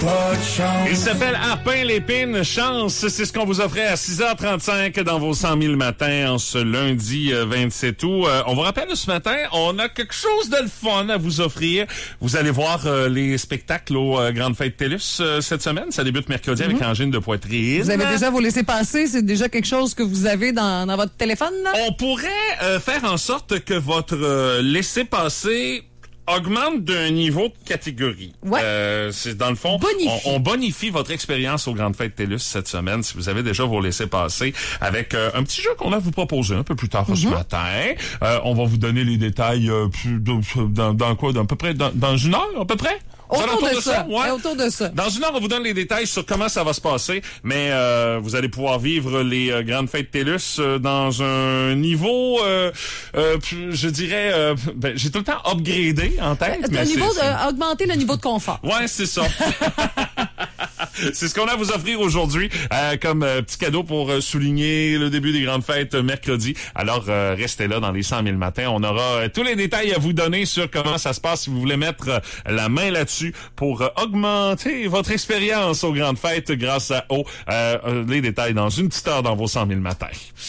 Il s'appelle Harpin Lépine. Chance, c'est ce qu'on vous offrait à 6h35 dans vos 100 000 matins en ce lundi 27 août. On vous rappelle ce matin, on a quelque chose de le fun à vous offrir. Vous allez voir les spectacles aux Grandes Fêtes TELUS cette semaine. Ça débute mercredi avec Angine de Poitrine. Vous avez déjà vos laissez-passer, c'est déjà quelque chose que vous avez dans votre téléphone, là? On pourrait faire en sorte que votre laissez-passer augmente d'un niveau de catégorie. Ouais. C'est dans le fond, on bonifie votre expérience aux Grandes Fêtes TELUS cette semaine si vous avez déjà vos laissez-passer avec un petit jeu qu'on va vous proposer un peu plus tard ce matin. On va vous donner les détails dans quoi? À peu près dans une heure à peu près? Autour de ça. Ouais. Autour de ça. Dans une heure, on vous donne les détails sur comment ça va se passer, mais vous allez pouvoir vivre les Grandes Fêtes TELUS dans un niveau, je dirais, j'ai tout le temps upgradé en tête. Mais augmenter le niveau de confort. Ouais, c'est ça. C'est ce qu'on a à vous offrir aujourd'hui comme petit cadeau pour souligner le début des Grandes Fêtes mercredi. Alors, restez là dans les 100 000 matins. On aura tous les détails à vous donner sur comment ça se passe si vous voulez mettre la main là-dessus pour augmenter votre expérience aux Grandes Fêtes grâce à les détails dans une petite heure dans vos 100 000 matins.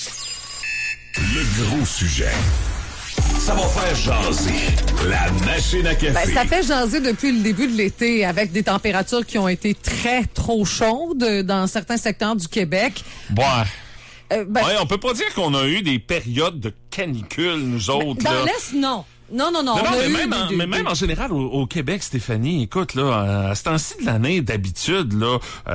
Le gros sujet. Ça va faire jaser. La machine à café. Ça fait jaser depuis le début de l'été avec des températures qui ont été trop chaudes dans certains secteurs du Québec. Ouais, on peut pas dire qu'on a eu des périodes de canicule, nous autres. Dans l'Est, non. Non, mais même en général au Québec, Stéphanie, écoute, là, à ce temps-ci de l'année, d'habitude, là,